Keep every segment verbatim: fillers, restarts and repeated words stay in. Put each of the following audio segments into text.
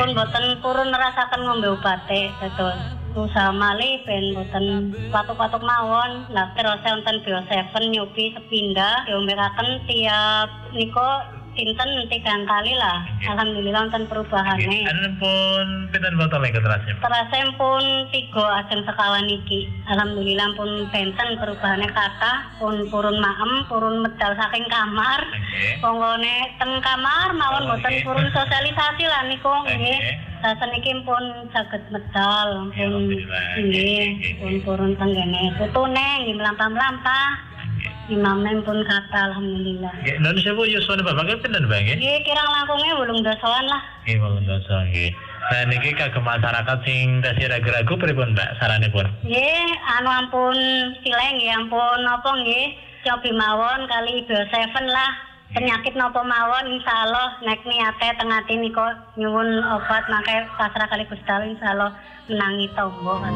pun boten purun nerasaken ngombe obate dados usaha malih ben boten patuk-patuk mawon. Lah terus wonten Bio tujuh nyobi sepindah diombekaken tiap niko sinten tigang kali lah. Alhamdulillah wonten perubahane. Anu pun pinten botol iki terasnya? Terasem pun tiga ajeng sekawan iki. Alhamdulillah pun benten perubahane kata pun purun maem, purun medal saking kamar. Ponggone ten kamar mawon boten purun sosialisasi lah niku nggih. Sasen iki pun saged medal pun nggih pun purun tenggene putune nggih mlampah-mlampah. Imamnya pun kata alhamdulillah. Nggih, nun sewu yuswane Bapak pinten, Mbak nggih? Nggih, kirang langkungnya wolung dasaan lah. Nggih, wolung dasa nggih. Nah niki kagem masyarakat sing tasih ragu-ragu pripun, Mbak, saranipun? Nggih, anu ampun sileng nggih, ampun napa nggih, cobi mawon kali Bio tujuh lah. Penyakit napa mawon insyaallah nek niate teng ati nika nyuwun obat mangke pasrah kali Gusti Allah insyaallah menangi tangga kan.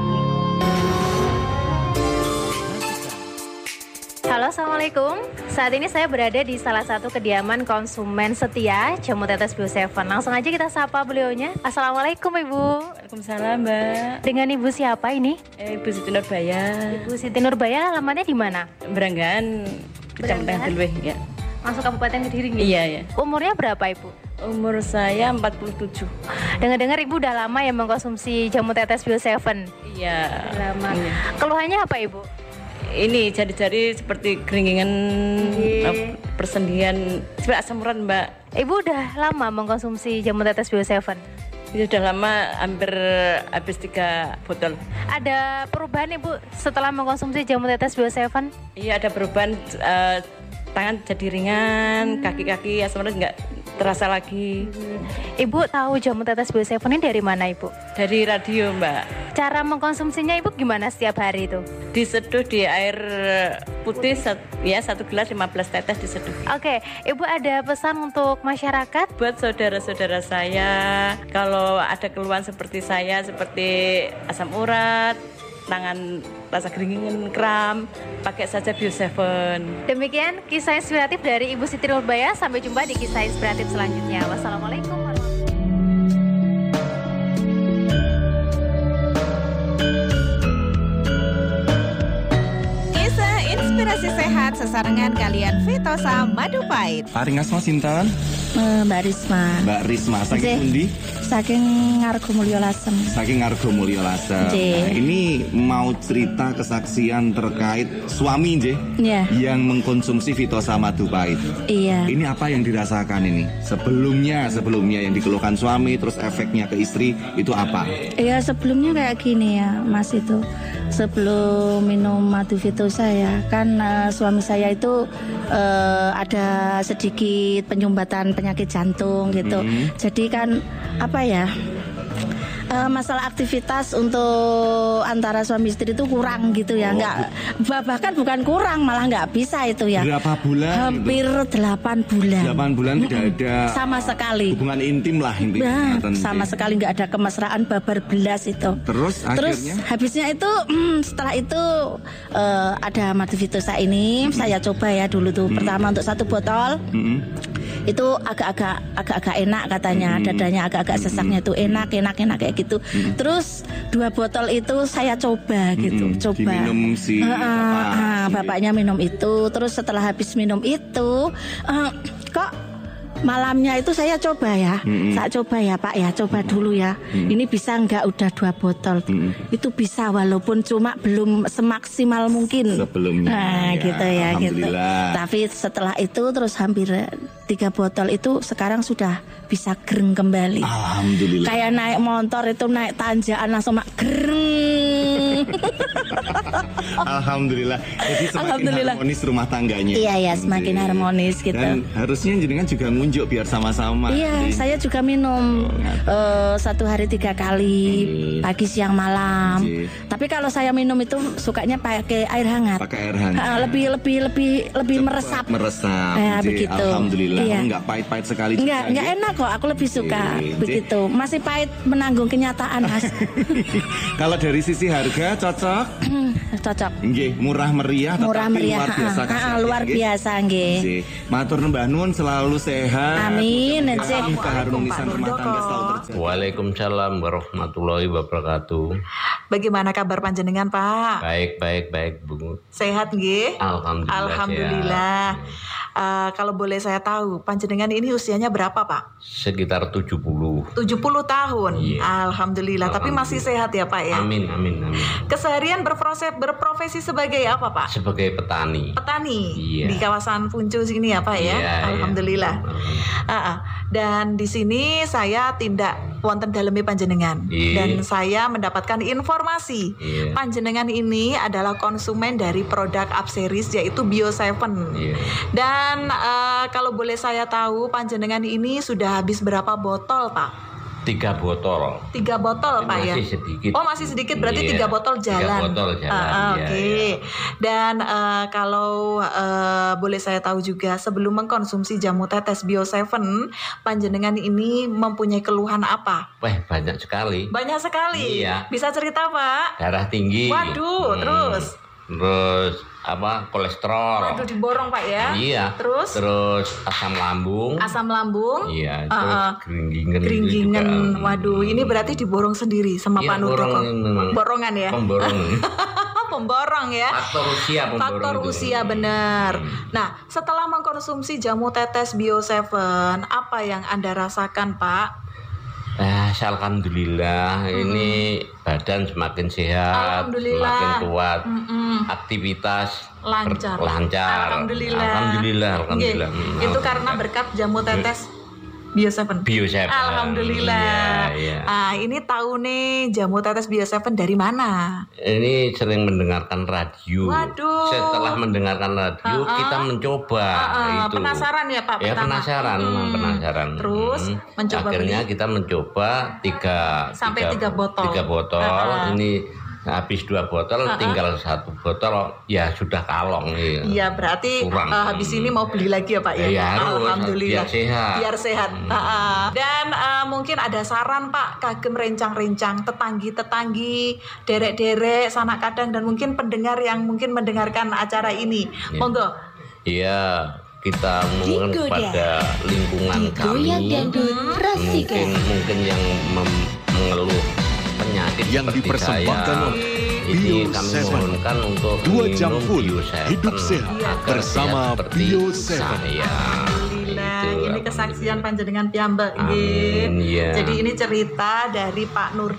Halo, assalamualaikum. Saat ini saya berada di salah satu kediaman konsumen setia Jamu Tetes Bio tujuh. Langsung aja kita sapa beliaunya. Assalamualaikum Ibu. Waalaikumsalam Mbak. Dengan Ibu siapa ini? Eh, Ibu Siti Nurbaya. Ibu Siti Nurbaya, alamatnya di mana? Beranggan, Kecamatan Delweh ya. Masuk Kabupaten Kediri nih? Iya ya. Umurnya berapa Ibu? Umur saya empat puluh tujuh. Dengar-dengar Ibu udah lama ya mengkonsumsi Jamu Tetes Bio tujuh. Iya. Lama. Iya. Keluhannya apa Ibu? Ini jari-jari seperti keringingan, Iya. persendian, seperti asam urat Mbak. Ibu udah lama mengkonsumsi Jamu Tetes Bio tujuh? Ini sudah lama, hampir habis tiga botol. Ada perubahan Ibu setelah mengkonsumsi Jamu Tetes Bio tujuh? Iya, ada perubahan, uh, tangan jadi ringan, kaki-kaki asam urat nggak terasa lagi. Ibu tahu Jamu Tetes Bio tujuh ini dari mana Ibu? Dari radio Mbak. Cara mengkonsumsinya Ibu gimana setiap hari itu? Diseduh di air putih, ya satu gelas lima belas tetes diseduh. Oke, Ibu ada pesan untuk masyarakat? Buat saudara-saudara saya, kalau ada keluhan seperti saya, seperti asam urat, tangan rasa keringinan, kram, pakai saja Bio tujuh. Demikian kisah inspiratif dari Ibu Siti Nurbaya. Sampai jumpa di kisah inspiratif selanjutnya. Wassalamualaikum warahmatullahi wabarakatuh. Kisah inspirasi sehat sesarengan kalian Vitosa Madu Pahit. Paring asma sinten? Mbak Risma. Mbak Risma, saking pundi? Saking Ngargo Mulyo Lasem. Saking Ngargo Mulyo Lasem. Nggih. Nah, ini mau cerita kesaksian terkait suami nggih Iya. yang mengkonsumsi Vitosa Madu Pahit. Iya. Ini apa yang dirasakan ini? Sebelumnya, sebelumnya yang dikeluhkan suami, terus efeknya ke istri itu apa? Iya, sebelumnya kayak gini ya, Mas itu. Sebelum minum madu Vitosa ya, kan uh, suami saya itu uh, ada sedikit penyumbatan penyakit jantung gitu. Hmm. Jadi kan apa ya? Uh, masalah aktivitas untuk antara suami istri itu kurang gitu ya, Oh, nggak bahkan bukan kurang, malah nggak bisa itu ya. Berapa bulan? Hampir delapan bulan. Delapan bulan tidak ada Sama sekali. hubungan intim lah Nah, intinya. sama sekali nggak ada kemesraan, babar belas itu. Terus Terus akhirnya? habisnya itu hmm, setelah itu uh, ada madu Vitosa ini saya coba ya dulu tuh. Pertama untuk satu botol Mm-mm. itu agak-agak agak-agak enak katanya, dadanya agak-agak sesaknya itu enak enak enak kayak gitu. Terus dua botol itu saya coba gitu, Mm-mm. coba. Diminum si Ah, ah, bapak. ah, bapaknya minum itu. Terus setelah habis minum itu eh, kok malamnya itu saya coba ya, Mm-mm. saya coba ya Pak ya, coba dulu ya. Ini bisa nggak udah dua botol? Mm-mm. Itu bisa walaupun cuma belum semaksimal mungkin. Sebelumnya. Nah, Ya, gitu ya, gitu. alhamdulillah. Tapi setelah itu terus hampir tiga botol itu sekarang sudah bisa gereng kembali. Alhamdulillah. Kayak naik motor itu naik tanjakan langsung mak gereng. Alhamdulillah. Jadi semakin Alhamdulillah. harmonis rumah tangganya. Iya ya, semakin Oke. harmonis gitu. Dan harusnya jenengan juga ngunjuk biar sama-sama. Iya, Jadi, saya juga minum eh, satu hari tiga kali, Oke. pagi, siang, malam. Oke. Tapi kalau saya minum itu sukanya pakai air hangat. pakai air hangat. Ah, lebih lebih lebih lebih meresap. Meresap. Ya, Oke, begitu. Alhamdulillah. Iya. Enggak pahit-pahit sekali juga. Enggak, enggak Oke. enak kok. Aku lebih suka Oke. begitu. Masih pahit menanggung kenyataan, Mas. Kalau dari sisi harga harga cocok? Cocok. Nggih, murah meriah Murah tetapi meriah. luar biasa. Ah, ah, khasiatnya, luar nggih. biasa nggih. Nggih. Matur nembah nuwun selalu sehat. Amin, nggih. Kasih keharmonisan Pak rumah tangga Nurdoko. selalu terjaga. Waalaikumsalam warahmatullahi wabarakatuh. Bagaimana kabar panjenengan, Pak? Baik, baik, baik, Bu. Sehat nggih? Alhamdulillah. Alhamdulillah. sehat. Eh, kalau boleh saya tahu, panjenengan ini usianya berapa, Pak? Sekitar tujuh puluh. tujuh puluh tahun. Iya. Alhamdulillah. Tapi masih sehat ya, Pak ya? Amin, amin, amin. Keseharian berproses, berprofesi sebagai apa, Pak? Sebagai petani. Petani Iya. di kawasan Puncu sini ya, Pak ya? Iya, Alhamdulillah. iya. Ah, ah. Dan di sini saya tindak wonten daleme panjenengan. Iya. Dan saya mendapatkan informasi Iya. panjenengan ini adalah konsumen dari produk Upseries yaitu Bio seven. Iya. Dan eh, kalau boleh saya tahu panjenengan ini sudah habis berapa botol, Pak? Tiga botol. Tiga botol, Pak ya? Masih sedikit. Oh, masih sedikit, berarti Iya. tiga botol jalan. Tiga botol jalan. Ah, ah, iya, Oke. iya. Dan eh, kalau eh, boleh saya tahu juga, sebelum mengkonsumsi jamu tetes Bio seven, panjenengan ini mempunyai keluhan apa? Wah, banyak sekali. Banyak sekali. Iya. Bisa cerita, Pak? Darah tinggi. Waduh, terus? Terus apa? Kolesterol. Waduh, diborong, Pak ya? Iya. Terus? Terus asam lambung. Asam lambung? Iya. Ah, Terus ah. geringgingan. gitu Geringgingan. juga. Waduh, ini berarti diborong sendiri sama Iya, Pak Nurdoko. borong memang. Borongan ya? Pemborong. Pemborong ya. Faktor usia pemborong. Faktor itu. usia benar. Hmm. Nah, setelah mengkonsumsi jamu tetes Bio seven, apa yang Anda rasakan, Pak? Eh, alhamdulillah ini badan semakin sehat, Alhamdulillah. semakin kuat, Mm-mm. aktivitas Lancar. ber- lancar. Alhamdulillah. Alhamdulillah, Nggih, alhamdulillah. Hmm, itu alhamdulillah. karena berkat jamu tetes Bio seven. Bio seven. Alhamdulillah. Iya, iya. Ah, ini tahu nih jamu tetes Bio seven dari mana? Ini sering mendengarkan radio. Waduh. Setelah mendengarkan radio, Ha-ha. kita mencoba Ah, ah, itu. penasaran ya, Pak? Ya pertama? penasaran, Hmm. memang penasaran. Terus Hmm. mencoba Akhirnya beli? kita mencoba tiga Sampai tiga botol. Tiga botol. Ah, ah. Ini habis dua botol, Ah, ah. tinggal satu botol. Ya sudah kalong nih. Iya, berarti Kurang. eh, habis ini mau beli lagi ya, Pak ya? Iya, harus. Alhamdulillah. Biar sehat. Biar sehat. Hmm. Ah, ah. Dan eh, mungkin ada saran, Pak, kagem rencang-rencang tetanggi-tetanggi, derek-derek, sanak kadang, dan mungkin pendengar yang mungkin mendengarkan acara ini. Iya. Monggo. Iya, kita ngomongkan Digoda. kepada lingkungan Digoyang kami. dangdut Mungkin Rasika. mungkin yang mem- mengeluh penyakit Yang seperti dipersembahkan saya. oleh Ini Bio kami seven. mohonkan untuk Dua minum jam full Bio seven hidup sehat agar bersama sehat seperti Bio seven. saya. Alhamdulillah, Itu, ini kesaksian panjenengan piyambak Amin, nggih. iya. Jadi ini cerita dari Pak Nur